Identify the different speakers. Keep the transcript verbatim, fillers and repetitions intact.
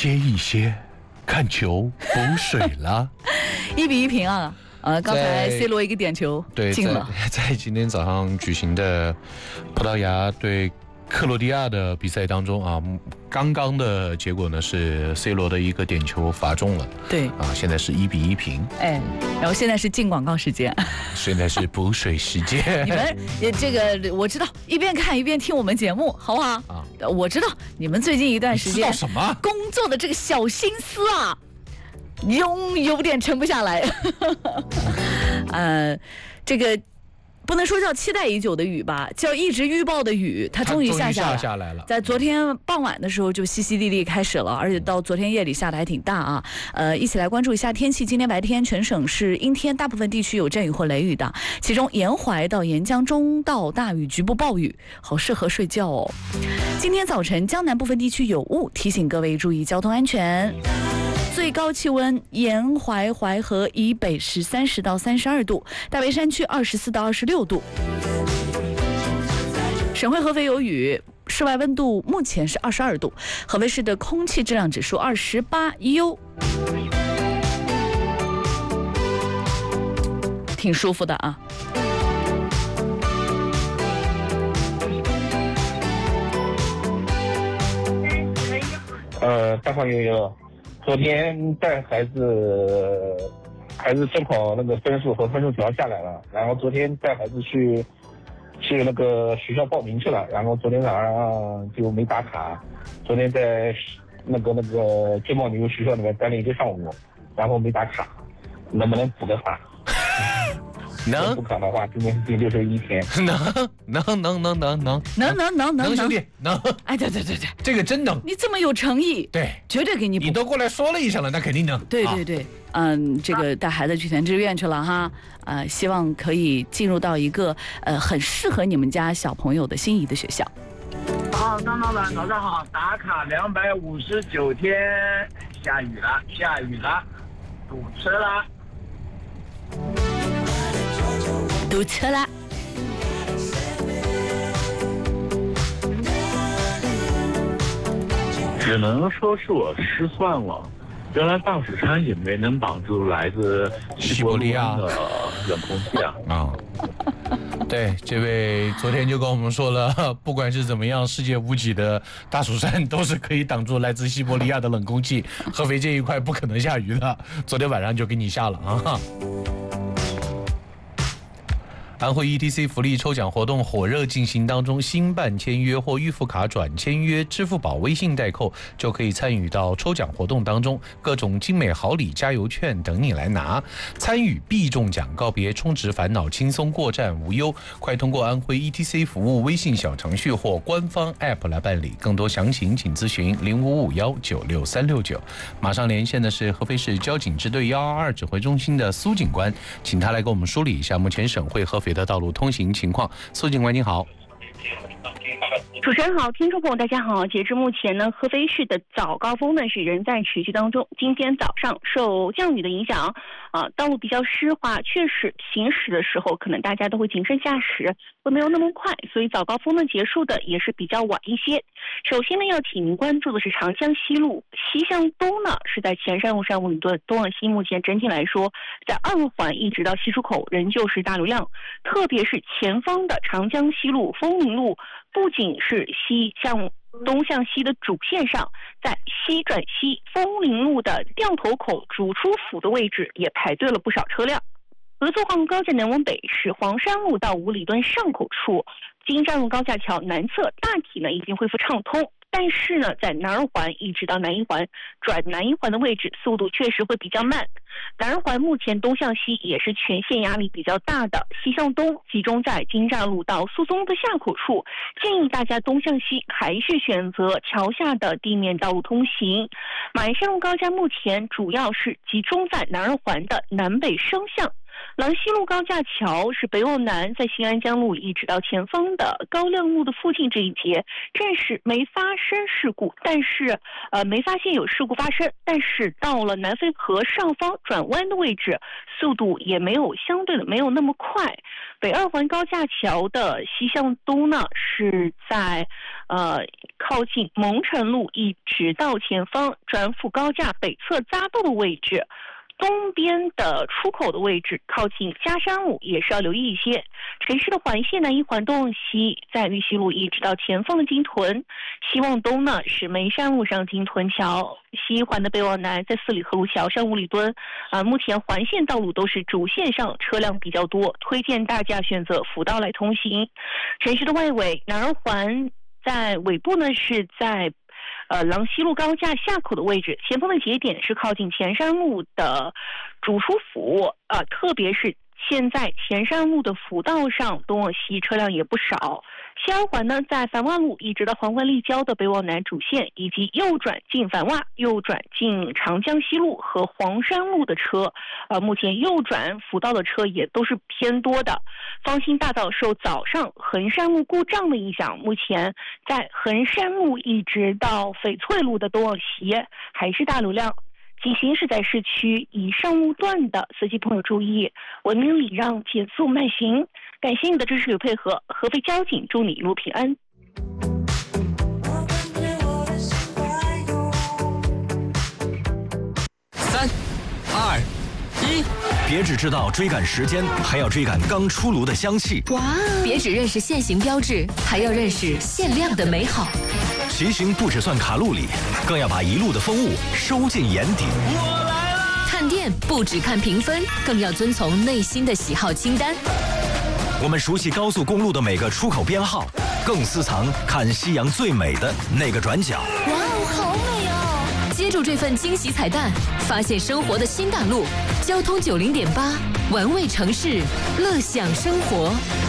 Speaker 1: 歇一歇，看球补水了。
Speaker 2: 一比一平啊。呃，刚才 C 罗一个点球进了。
Speaker 1: 在, 在今天早上举行的葡萄牙对克罗地亚的比赛当中啊，刚刚的结果呢是 C 罗的一个点球罚中了。
Speaker 2: 对
Speaker 1: 啊，现在是一比一平。
Speaker 2: 哎，然后现在是进广告时间，
Speaker 1: 现在是补水时间。
Speaker 2: 你们这个我知道，一边看一边听我们节目，好不好？啊，我知道你们最近一段时间
Speaker 1: 知道什么
Speaker 2: 工作的这个小心思啊。有有点沉不下来，呃，这个不能说叫期待已久的雨吧，叫一直预报的雨，它终于下下来。
Speaker 1: 下来了。
Speaker 2: 在昨天傍晚的时候就淅淅沥沥开始了，而且到昨天夜里下的还挺大啊。呃，一起来关注一下天气。今天白天全省是阴天，大部分地区有阵雨或雷雨的，其中沿淮到沿江中到大雨，局部暴雨，好适合睡觉哦。今天早晨江南部分地区有雾，提醒各位注意交通安全。最高气温，沿淮淮河以北是三十到三十二度，大围山区二十四到二十六度。省会合肥有雨，室外温度目前是二十二度，合肥市的空气质量指数二十八优，挺舒服的啊。
Speaker 3: 呃，大胖悠悠。昨天带孩子，孩子正好那个分数和分数条下来了，然后昨天带孩子去去那个学校报名去了，然后昨天晚上就没打卡，昨天在那个那个金茂牛学校里面待了一个上午，然后没打卡，能不能补个卡？
Speaker 1: 能
Speaker 3: 不考的话，今天第六十一天。
Speaker 1: 能能能能能能
Speaker 2: 能能能能
Speaker 1: 兄弟能！
Speaker 2: 哎，对对对对，
Speaker 1: 这个真能！
Speaker 2: 你这么有诚意，
Speaker 1: 对，
Speaker 2: 绝对给你补。
Speaker 1: 你都过来说了一声了，那肯定能。
Speaker 2: 对对对，啊、嗯，这个带孩子去填志愿去了哈，呃，希望可以进入到一个呃很适合你们家小朋友的心仪的学校。
Speaker 4: 好，张老板早上好，打卡两百五十九天，下雨了，下雨了，堵车了。
Speaker 2: 堵车啦！
Speaker 5: 只能说是我失算了，原来大蜀山也没能挡住来自西伯利亚的冷空气啊！
Speaker 1: 啊，对，这位昨天就跟我们说了，不管是怎么样，世界无几的大蜀山都是可以挡住来自西伯利亚的冷空气，合肥这一块不可能下雨的，昨天晚上就给你下了啊！安徽 E T C 福利抽奖活动火热进行当中，新办签约或预付卡转签约、支付宝、微信代扣就可以参与到抽奖活动当中，各种精美好礼、加油券等你来拿，参与必中奖，告别充值烦恼，轻松过站无忧。快通过安徽 E T C 服务微信小程序或官方 App 来办理，更多详情请咨询零五五幺九六三六九。马上连线的是合肥市交警支队一二二指挥中心的苏警官，请他来给我们梳理一下目前省会合肥的道路通行情况。苏警官您好。
Speaker 6: 主持人好，听众朋友大家好。截至目前呢，合肥市的早高峰呢是仍在持续当中。今天早上受降雨的影响，啊、呃，道路比较湿滑，确实行驶的时候可能大家都会谨慎驾驶，会没有那么快，所以早高峰呢结束的也是比较晚一些。首先呢，要请您关注的是长江西路西向东呢是在前山路上五里多东往西，目前整体来说，在二环一直到西出口仍旧是大流量，特别是前方的长江西路丰宁路。不仅是西向东向西的主线上，在西转西丰宁路的掉头口主出府的位置也排队了不少车辆。合作换高架南往北是黄山路到五里墩上口处，京站路高架桥南侧大体呢已经恢复畅通。但是呢，在南二环一直到南一环转南一环的位置，速度确实会比较慢。南二环目前东向西也是全线压力比较大的，西向东集中在京站路到苏松的下口处，建议大家东向西还是选择桥下的地面道路通行。马鞍山路高架目前主要是集中在南二环的南北双向。 郎西路高架桥是北往南在新安江路一直到前方的高亮路的附近这一节，暂时没发生事故，但是呃没发现有事故发生，但是到了南汾河上方转弯的位置，速度也没有相对的没有那么快。北二环高架桥的西向东呢，是在呃靠近蒙城路一直到前方转辅高架北侧匝道的位置。东边的出口的位置靠近嘉山路也是要留意一些。城市的环线南一环东往西，在玉溪路一直到前方的金屯，西往东呢是梅山路上金屯桥，西一环的北往南在四里河路桥上五里墩。啊，目前环线道路都是主线上车辆比较多，推荐大家选择辅道来通行。城市的外围南二环在尾部呢是在呃，郎西路高架下口的位置，前方的节点是靠近前山路的主书府，呃，特别是现在前山路的辅道上东往西车辆也不少。西二环呢，在繁华路一直到环环立交的北往南主线，以及右转进繁华、右转进长江西路和黄山路的车，呃，目前右转辅道的车也都是偏多的。方兴大道受早上衡山路故障的影响，目前在衡山路一直到翡翠路的东往西还是大流量。仅行驶在市区以上路段的司机朋友注意，文明礼让，减速慢行。感谢你的支持与配合，合肥交警祝你一路平安。
Speaker 7: 三、二、一，别只知道追赶时间，还要追赶刚出炉的香气。
Speaker 8: 哇！别只认识限行标志，还要认识限量的美好。
Speaker 7: 骑行不只算卡路里，更要把一路的风物收进眼底。
Speaker 8: 我来了！看店不只看评分，更要遵从内心的喜好清单。
Speaker 7: 我们熟悉高速公路的每个出口编号，更私藏看夕阳最美的那个转角。
Speaker 8: 哇哦，好美哦！接住这份惊喜彩蛋，发现生活的新大陆。交通九零点八，玩味城市，乐享生活。